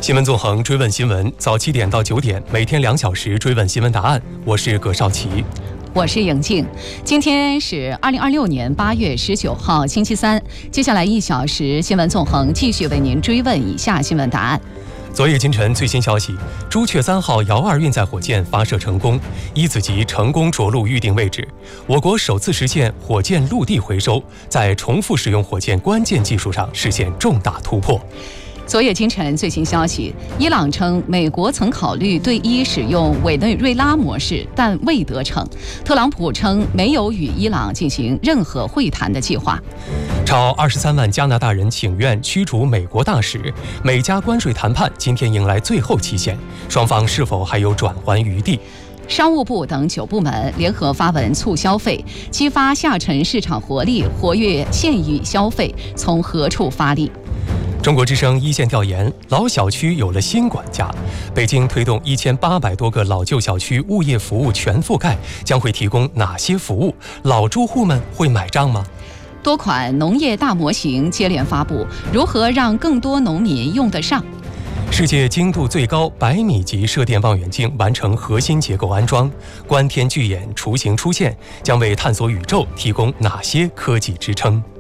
新闻纵横追问新闻，早7点到9点，每天2小时追问新闻答案。我是葛少奇， 我是颖静。今天是2026年8月19号，星期三。接下来1小时，新闻纵横继续为您追问以下新闻答案。 昨夜今晨最新消息，朱雀3号遥2运载火箭发射成功，一子级成功着陆预定位置。我国首次实现火箭陆地回收，在重复使用火箭关键技术上实现重大突破。 昨夜今晨最新消息，伊朗称美国曾考虑对伊使用委内瑞拉模式，但未得逞。特朗普称没有与伊朗进行任何会谈的计划。 超23万加拿大人请愿驱逐美国大使，美加关税谈判今天迎来最后期限，双方是否还有转圜余地？ 商务部等9部门联合发文促消费，激发下沉市场活力，活跃现役消费，从何处发力？ 中国之声一线调研，老小区有了新管家。北京推动1800多个老旧小区物业服务全覆盖，将会提供哪些服务？老住户们会买账吗？ 多款农业大模型接连发布，如何让更多农民用得上？ 世界精度最高100米级射电望远镜完成核心结构安装，观天巨眼雏形出现，将为探索宇宙提供哪些科技支撑？